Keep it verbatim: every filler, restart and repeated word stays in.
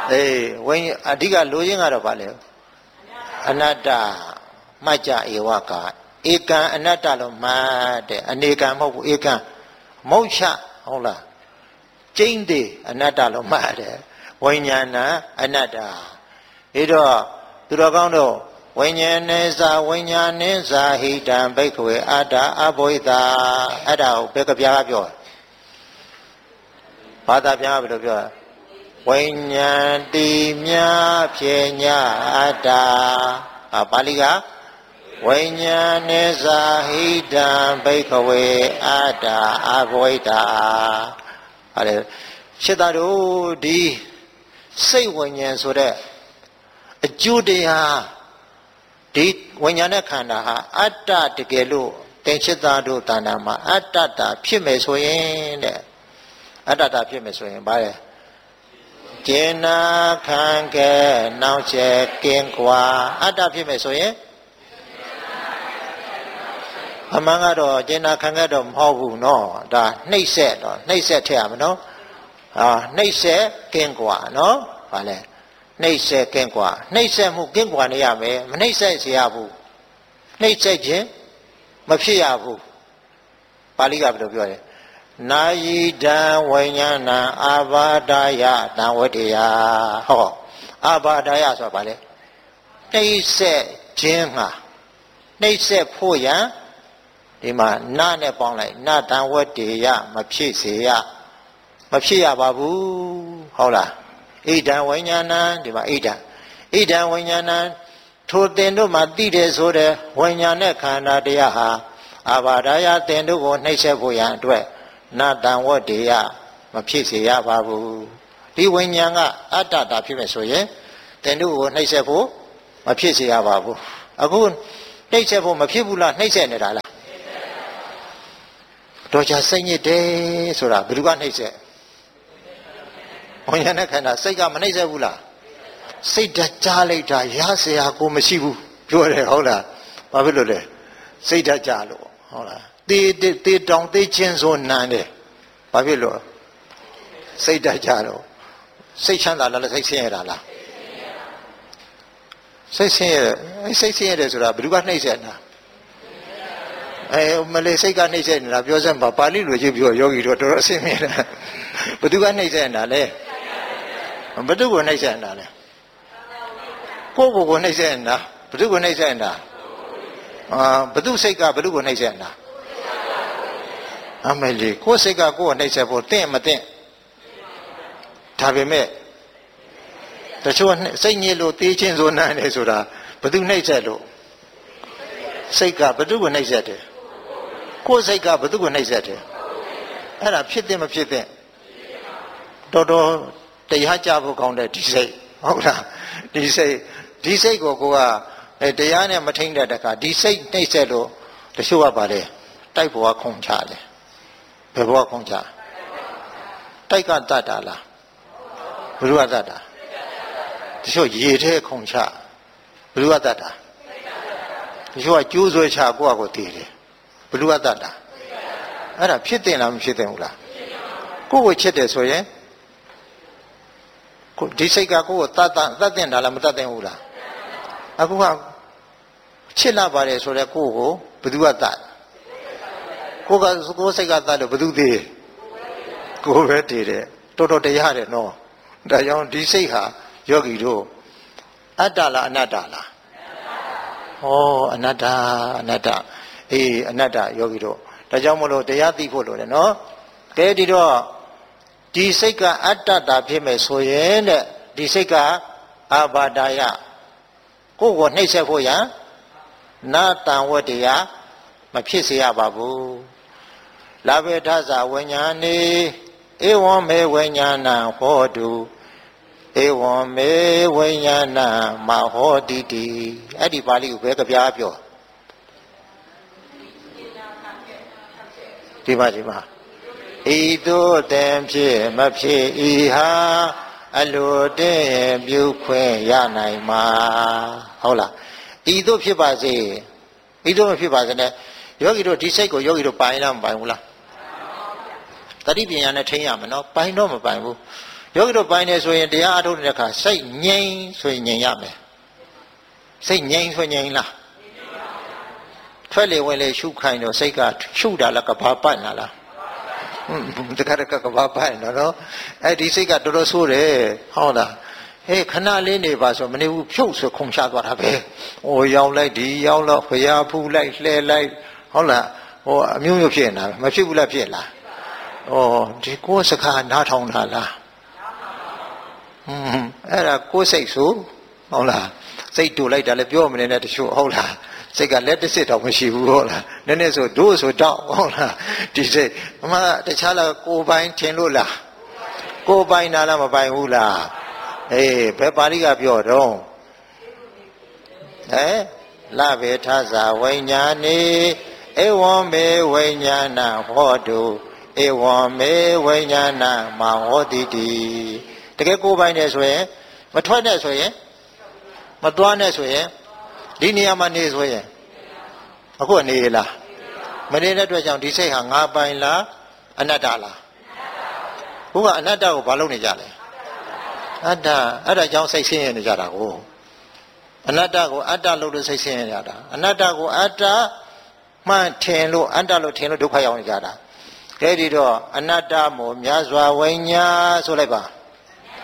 အေးဝိညာဉ်အဓိကလိုရင်းကတော့ဗာလေအနတ္တမှတ်ကြဧဝကဧကံအနတ္တလို့မှတ်တယ်အနေကံမဟုတ်ဘူးဧကံမုတ်ချဟုတ်လားကျိမ့်သေးအနတ္တလို့မှတ်တယ်ဝိညာဏအနတ္တအဲတော့သူတော်ကောင်းတို့ဝိညာဉ်နေသာဝိညာဉ်နေသာဟိတံဘိက္ခဝေအတ္တအဘိဓါအဲ့ဒါကိုဘယ်ကပြားကပြောဘာသာပြားဘယ်လိုပြောဝိညာဉ်တိမြဖြေညာအတ္တအာပါဠိကဝိညာဉ်နေသာဟိတံဘိက္ခဝေအတ္တအဘိဓါအဲ့ဒါရှင်းတာတို့ဒီစိတ်ဝိညာဉ်ဆိုတဲ့အကျိုးတရားဒီဝိညာဉ်နဲ့ခန္ဓာဟာအတ္တတကယ်လို့တင်ชิตသားတို့တဏ္ဍာမှာအတ္တတာဖြစ်မယ်ဆိုရင်တဲ့အတ္တတာဖြစ်မယ်ဆိုရင်ဗါလဲကျေနာခံခဲနောက်ချက်ကင်းကွာအတ္တဖြစ်မယ်ဆိုရင်အမှန်ကတော့ကျေနာခံခဲတော့မဟုတ်ဘူးเนาะဒါနှိပ်ဆက်တော့နှိပ်ဆက်ထည့်ရမယ်เนาะဟာနှိပ်ဆက်ကင်းကွာเนาะဗါလဲနှိပ်ဆက်ကင်းကွာနှိပ်ဆက်မှုကင်းကွာနေရမယ်မနှိပ်ဆက်စေရဘူးနှိပ်ဆက်ခြင်းမဖြစ်ရဘူးပါဠိကဘယ်လိုပြောလဲနာယိတံဝိညာဏအာဘာဒယတံဝတ္တယဟောအာဘာဒယဆိုတာဗါလဲနှိပ်ဆက်ခြင်းဟာနှိပ်ဆက်ဖို့ရန်ဒီမှာနာနဲ့ပေါင်းလိုက်နာတံဝတ္တယမဖြစ်စေရမဖြစ်ရပါဘူးဟုတ်လားဣဒံဝိညာဏံဒီမှာဣဒံဣဒံဝိညာဏံထိုတင်တို့မှာသိတယ်ဆိုတဲ့ဝိညာဉ်နဲ့ခန္ဓာတရားဟာအာဘာဒယတင်တို့ကိုနှိပ်စက်ဖို့ရန်အတွက်နာတံဝတ္တေယမဖြစ်စေရပါဘူးဒီဝိညာဉ်ကအတ္တတာဖြစ်မယ်ဆိုရင်တင်တို့ကိုနှိပ်စက်ဖို့မဖြစ်စေရပါဘူးအခုနှိပ်စက်ဖို့မဖြစ်ဘူးလားနှိပ်စက်နေတာလားတော့ချာစိတ်ညစ်တယ်ဆိုတာဘယ်သူကနှိပ်စက်ဝိညာဉ်နဲ့ခန္ဓာစိတ်ကမနှိမ့်ဆက်ဘူးလားစိတ်ဓာတ်ကြားလိုက်တာရเสียကိုမရှိဘူးပြောတယ်ဟုတ်လားဘာဖြစ်လို့လဲစိတ်ဓာတ်ကြားလို့ဟုတ်လားတေးတေးတောင်တေးချင်းဆိုနန်းတယ်ဘာဖြစ်လို့စိတ်ဓာတ်ကြားလို့စိတ်ချမ်းသာလားစိတ်ဆင်းရဲတာလားစိတ်ဆင်းရဲအဲစိတ်ဆင်းရဲတယ်ဆိုတာဘယ်သူကနှိမ့်ဆက်တာအဲမလေးစိတ်ကနှိမ့်ဆက်နေတာပြောစမ်းပါပါဠိလိုကြည့်ပြောယောဂီတို့တော်တော်အဆင်ပြေတယ်ဘယ်သူကနှိမ့်ဆက်နေတာလဲဘယ်သူကိုနှိမ့်ဆက်နေတာလဲကိုယ့်ကိုယ်ကိုနှိမ့်ဆက်နေတာဘယ်သူကိုနှိမ့်ဆက်နေတာအာဘယ်သူစိတ်ကဘယ်သူကိုနှိမ့်ဆက်နေတာအမေလေးကိုယ်စိတ်ကကိုယ်ကိုနှိမ့်ဆက်ဖို့တင့်မတင့်ဒါပေမဲ့တချို့စိတ်ညစ်လို့တေးချင်းဆိုနန်းနေဆိုတာဘယ်သူနှိမ့်ဆက်လို့စိတ်ကဘယ်သူကိုနှိမ့်ဆက်တယ်ကိုယ်စိတ်ကဘယ်သူကိုနှိမ့်ဆက်တယ်အဲ့ဒါဖြစ်တဲ့မဖြစ်တဲ့တော်တော်တရားကြဖို့ကောင်းတဲ့ဒီစိတ်ဟုတ်လားဒီစိတ်ဒီစိတ်ကိုကိုကတရားနဲ့မထိန်တဲ့တခါဒီစိတ်နှိမ့်ဆက်လို့တချို့ကပါလေတိုက်ဘဝခုံချတယ်ဘယ်ဘဝခုံချတိုက်ကတတ်တာလားဘယ်လိုကတတ်တာတချို့ရေထဲခုံချဘယ်လိုကတတ်တာတချို့ကကျိုးဆွဲချကိုယ့်အကိုတည်တယ်ဘယ်လိုကတတ်တာအဲ့ဒါဖြစ်တင်လားမဖြစ်တင်ဘူးလားကိုယ့်ကိုချစ်တယ်ဆိုရင်ကိုဒီစိတ်ကကိုယ့်ကိုတတ်တတ်တတ်တင်တာလားမတတ်တင်ဘူးလားအခုကချစ်လာပါတယ်ဆိုတော့ကိုယ့်ကိုဘယ်သူကတတ်ကိုယ်ကကိုယ်စိတ်ကတတ်လို့ဘယ်သူတည်ကိုယ်ပဲတည်တယ်တော်တော်တရားတယ်နော်ဒါကြောင့်ဒီစိတ်ဟာယောဂီတို့အတ္တလားအနတ္တလားဟောအနတ္တအနတ္တအေးအနတ္တယောဂီတို့ဒါကြောင့်မလို့တရားသိဖို့လိုတယ်နော်ကဲဒီတော့ဒီစိတ်ကအတ္တတာဖြစ်မယ်ဆိုရင်တဲ့ဒီစိတ်ကအာဘာဒယကိုယ်ကိုနှိပ်စက်ဖို့ရန်နာတံဝတ္တယမဖြစ်စေရပါဘူးလာဘေထဇာဝိညာဏေဧဝံမေဝိညာဏံဟောတုဧဝံမေဝိညာဏံမဟောတိတိအဲ့ဒီပါဠိကိုဘယ်ကပြားပြောဒီပါဒီပါဤသို့တန်ဖြစ်မဖြစ်ဤဟာအလိုတဲ့ပြုခွင့်ရနိုင်မှာဟုတ်လားဤသို့ဖြစ်ပါစေဤသို့မဖြစ်ပါစေနဲ့ယောဂီတို့ဒီစိတ်ကိုယောဂီတို့ပိုင်လားမပိုင်ဘူးလားတတိပညာနဲ့ထိန်းရမယ်နော်ပိုင်တော့မပိုင်ဘူးယောဂီတို့ပိုင်းနေဆိုရင်တရားအထုတ်တဲ့အခါစိတ်ငြိမ်ဆိုရင်ငြိမ်ရမယ်စိတ်ငြိမ်ဆိုငြိမ်လားထွက်လေဝင်လေရှုခိုင်းတော့စိတ်ကရှုတာလားကဘာပတ်နာလားတခါတခါကဘာပတ်နော်နော်အဲ့ဒီစိတ်ကတော်တော်ဆိုးတယ်ဟုတ်လားဟေးခဏလေးနေပါဆိုမနေဘူးဖြုတ်ဆိုခုန်ချသွားတာပဲဟိုရောင်လိုက်ဒီရောင်တော့ဖျားဖူးလိုက်လှဲလိုက်ဟုတ်လားဟိုအမျိုးမျိုးဖြစ်နေတာမဖြစ်ဘူးလားဖြစ်လားဩဒီကိုယ်စကားနားထောင်တာလားဟွန်းအဲ့ဒါကိုယ်စိတ်ဆိုဟုတ်လားစိတ်တူလိုက်တာလည်းပြောမနေနဲ့တချို့ဟုတ်လားစိတ်ကလက်တစ်စစ်တော့မရှိဘူးဟုတ်လားနည်းနည်းဆိုဒို့ဆိုတော့ဟုတ်လားဒီစိတ်အမှတခြားလားကိုယ်ပိုင်ထင်လို့လားကိုယ်ပိုင်နာလားမပိုင်ဘူးလားအေးဘယ်ပါဠိကပြောတော့ဟဲ့လဘေထဇာဝိညာနေဧဝံမေဝိညာဏဟောတုဧဝံမေဝိညာဏမဟောတိတိတကယ်ကိုယ်ပိုင်နေဆိုရင်မထွက်နဲ့ဆိုရင်မသွားနဲ့ဆိုရင်ဒီနေရာမှာနေဆိုရင်အခုကနေလားမနေတဲ့အတွက်ကြောင့်ဒီစိတ်ဟာငါပိုင်လားအနတ္တလားဘုရားအနတ္တကိုဘာလုပ်နေကြလဲအတ္တအဲ့ဒါကြောင့်စိတ်ဆင်းရဲနေကြတာကိုအနတ္တကိုအတ္တလို့လို့စိတ်ဆင်းရဲကြတာအနတ္တကိုအတ္တမှန်ထင်လို့အတ္တလို့ထင်လို့ဒုက္ခရောက်နေကြတာကဲဒီတော့အနတ္တမို့မြတ်စွာဝိညာဉ်ဆိုလိုက်ပါ